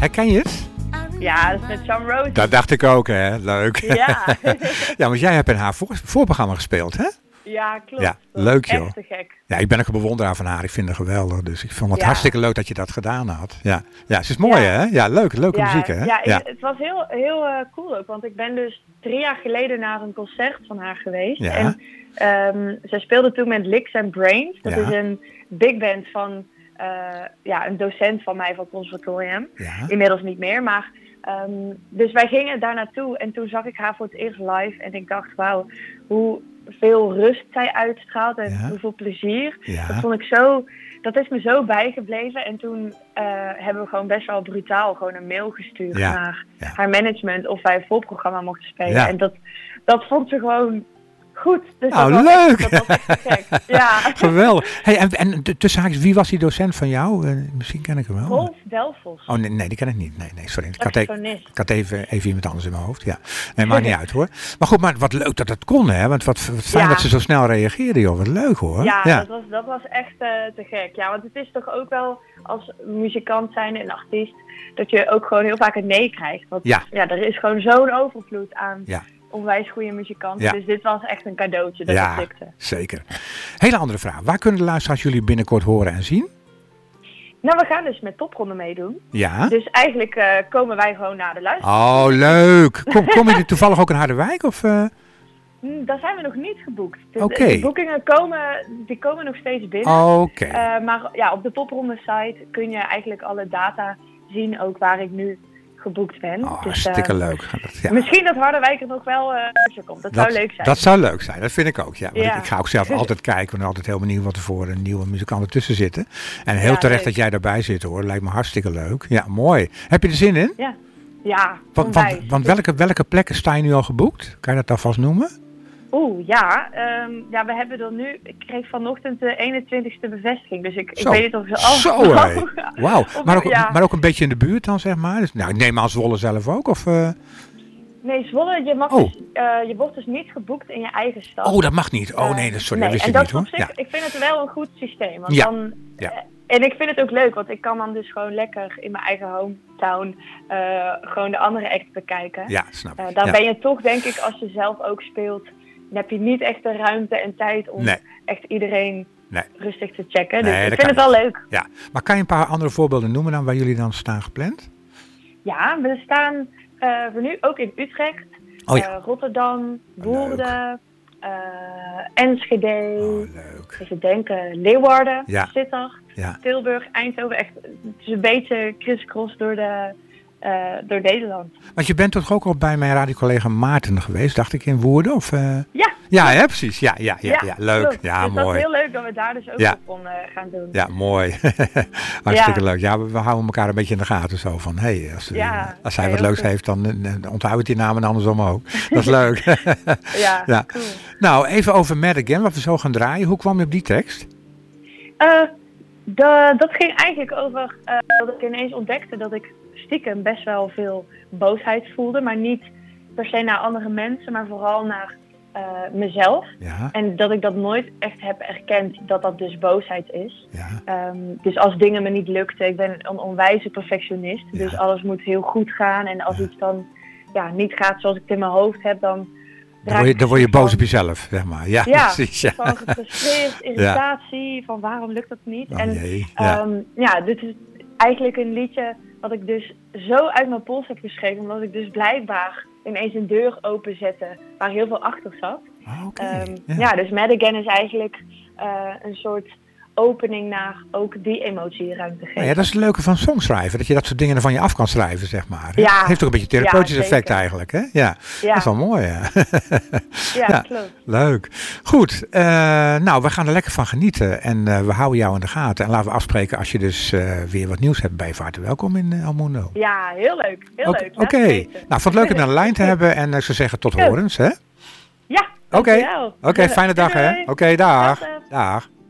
Herken je het? Ja, dat is met Sam Rose. Dat dacht ik ook, hè. Leuk. Ja. Ja, want jij hebt in haar voorprogramma gespeeld, hè? Ja, klopt. Ja, leuk joh. Echt te gek. Ja, ik ben ook een bewonderaar van haar. Ik vind haar geweldig. Dus ik vond het hartstikke leuk dat je dat gedaan had. Ja, ja, ze is mooi, hè? Ja, leuke muziek, hè? Ja, het was heel cool ook. Want ik ben dus 3 jaar geleden naar een concert van haar geweest. Ja. En zij speelde toen met Licks and Brains. Dat is een big band van een docent van mij van het conservatorium. Ja. Inmiddels niet meer, maar... dus wij gingen daar naartoe en toen zag ik haar voor het eerst live. En ik dacht, wauw, hoe veel rust zij uitstraalt en hoeveel plezier. Ja. Dat is me zo bijgebleven. En toen hebben we gewoon best wel brutaal gewoon een mail gestuurd naar haar management of wij een voorprogramma mochten spelen. Ja. En dat vond ze gewoon goed. Dus nou, leuk! Dat was echt gek. Ja. Geweldig. Hey, en tussen haakjes, wie was die docent van jou? Misschien ken ik hem wel. Rolf Delfos. Oh nee, die ken ik niet. Nee, sorry. Ik had even iemand anders in mijn hoofd. Ja. Nee, maakt niet uit hoor. Maar goed, maar wat leuk dat het kon, hè? Want wat fijn dat ze zo snel reageerde, joh. Wat leuk hoor. Ja. Dat was echt te gek. Ja, want het is toch ook wel als muzikant zijn en artiest dat je ook gewoon heel vaak een nee krijgt. Want er is gewoon zo'n overvloed aan onwijs goede muzikanten. Ja. Dus dit was echt een cadeautje dat het lukte. Zeker. Hele andere vraag. Waar kunnen de luisteraars jullie binnenkort horen en zien? Nou, we gaan dus met Topronde meedoen. Ja. Dus eigenlijk komen wij gewoon naar de luisteraars. Oh, leuk. Kom je toevallig ook in Harderwijk? Of, Daar zijn we nog niet geboekt. Dus Oké. de boekingen komen nog steeds binnen. Oké. Maar ja, op de Topronde site kun je eigenlijk alle data zien, ook waar ik nu geboekt ben. Oh, hartstikke leuk. Misschien dat Harderwijk er nog wel komt. Dat zou leuk zijn. Dat zou leuk zijn, dat vind ik ook. Ja. Ik ga ook zelf altijd kijken en altijd heel benieuwd wat er voor een nieuwe muzikanten tussen zitten. En heel terecht leuk dat jij daarbij zit hoor. Lijkt me hartstikke leuk. Ja, mooi. Heb je er zin in? Ja. Want welke plekken sta je nu al geboekt? Kan je dat alvast noemen? We hebben er nu... Ik kreeg vanochtend de 21ste bevestiging. Dus ik weet niet of ze al... Zo, hé. Wauw. Maar ook een beetje in de buurt dan, zeg maar? Dus, ik neem aan Zwolle zelf ook, of... Nee, Zwolle, je wordt dus niet geboekt in je eigen stad. Oh, dat mag niet. Oh nee, sorry, dat wist ik niet hoor. Ik vind het wel een goed systeem. Want dan... En ik vind het ook leuk, want ik kan dan dus gewoon lekker in mijn eigen hometown gewoon de andere act bekijken. Ja, snap ik. Dan ben je toch, denk ik, als je zelf ook speelt... Dan heb je niet echt de ruimte en tijd om echt iedereen rustig te checken. Dus ik vind het wel leuk. Ja. Maar kan je een paar andere voorbeelden noemen dan waar jullie dan staan gepland? Ja, we staan voor nu ook in Utrecht, Rotterdam, Woerden, Enschede, leuk. Even denken, Leeuwarden, Sittard, Ja. Tilburg, Eindhoven. Echt, het is een beetje crisscross door Nederland. Want je bent toch ook al bij mijn radiocollega Maarten geweest, dacht ik, in Woerden? Of, Ja, hè, precies. Ja, leuk. Klopt. Ja, dus mooi. Dat is heel leuk dat we daar dus ook op konden gaan doen. Ja, mooi. Hartstikke leuk. Ja, we houden elkaar een beetje in de gaten zo van, als hij wat leuks heeft, dan onthoud ik die namen en andersom ook. Dat is leuk. Ja, cool. Nou, even over Mad Again, wat we zo gaan draaien. Hoe kwam je op die tekst? Dat ging eigenlijk over dat ik ineens ontdekte dat ik stiekem best wel veel boosheid voelde. Maar niet per se naar andere mensen, maar vooral naar mezelf. Ja. En dat ik dat nooit echt heb erkend dat dat dus boosheid is. Ja. Dus als dingen me niet lukten, ik ben een onwijze perfectionist. Ja. Dus alles moet heel goed gaan. En als iets dan niet gaat zoals ik het in mijn hoofd heb, dan word je boos op jezelf, zeg maar. Ja, precies. Ja. Van gefrustreerd, irritatie, van waarom lukt dat niet? Dit is eigenlijk een liedje wat ik dus zo uit mijn pols heb geschreven, omdat ik dus blijkbaar ineens een deur openzette waar heel veel achter zat. Dus Mad Again is eigenlijk een soort opening naar ook die emotieruimte geven. Ja, dat is het leuke van songschrijven, dat je dat soort dingen er van je af kan schrijven, zeg maar. Ja. Het heeft toch een beetje een therapeutisch effect eigenlijk, hè? Ja, dat is wel mooi, ja, klopt. Leuk. Goed, we gaan er lekker van genieten en we houden jou in de gaten. En laten we afspreken als je dus weer wat nieuws hebt bij je. Van harte welkom in Almundo. Ja, heel leuk. Leuk. Oké. Nou, vond het leuk om aan de lijn te hebben en ik zou zeggen tot horens, hè? Ja, Oké, fijne dag, hè? Oké, dag. Dag.